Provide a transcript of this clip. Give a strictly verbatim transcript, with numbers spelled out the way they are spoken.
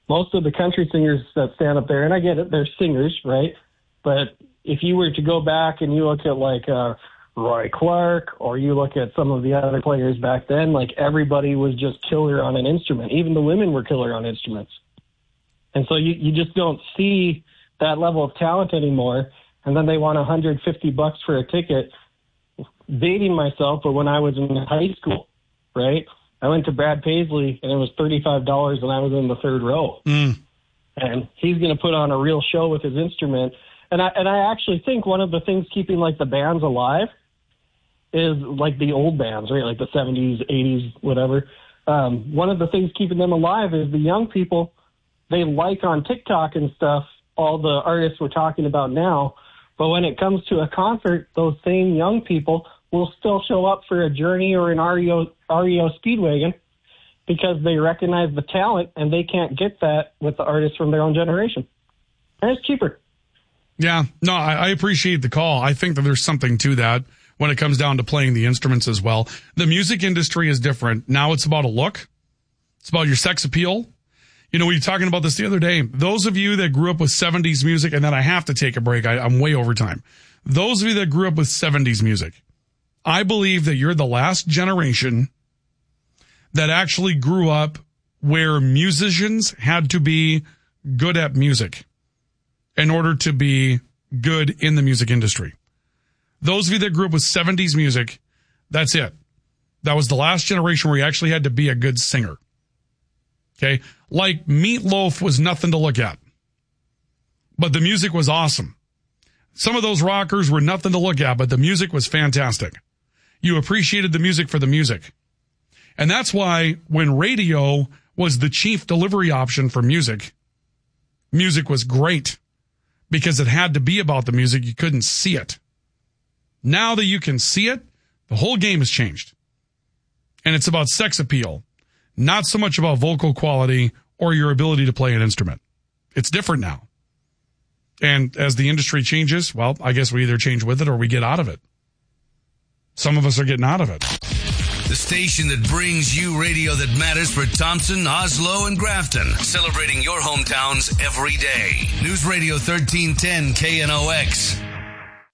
most of the country singers that stand up there, and I get it, they're singers, right? But if you were to go back and you look at like uh, Roy Clark, or you look at some of the other players back then, like everybody was just killer on an instrument. Even the women were killer on instruments. And so you, you just don't see that level of talent anymore. And then they want one hundred fifty bucks for a ticket. Dating myself, but when I was in high school, right? I went to Brad Paisley, and it was thirty-five dollars, and I was in the third row. Mm. And he's going to put on a real show with his instrument. And I and I actually think one of the things keeping, like, the bands alive is, like, the old bands, right? Like the seventies, eighties, whatever. Um, one of the things keeping them alive is the young people. They like on TikTok and stuff all the artists we're talking about now. But when it comes to a concert, those same young people will still show up for a Journey or an R E O, R E O Speedwagon because they recognize the talent, and they can't get that with the artists from their own generation. And it's cheaper. Yeah, no, I, I appreciate the call. I think that there's something to that when it comes down to playing the instruments as well. The music industry is different. Now it's about a look. It's about your sex appeal. You know, we were talking about this the other day. Those of you that grew up with seventies music, and then I have to take a break. I, I'm way over time. Those of you that grew up with seventies music, I believe that you're the last generation that actually grew up where musicians had to be good at music in order to be good in the music industry. Those of you that grew up with seventies music, that's it. That was the last generation where you actually had to be a good singer. Okay? Like Meatloaf was nothing to look at, but the music was awesome. Some of those rockers were nothing to look at, but the music was fantastic. You appreciated the music for the music. And that's why when radio was the chief delivery option for music, music was great because it had to be about the music. You couldn't see it. Now that you can see it, the whole game has changed. And it's about sex appeal, not so much about vocal quality or your ability to play an instrument. It's different now. And as the industry changes, well, I guess we either change with it or we get out of it. Some of us are getting out of it. The station that brings you radio that matters for Thompson, Oslo, and Grafton. Celebrating your hometowns every day. News Radio thirteen ten K N O X.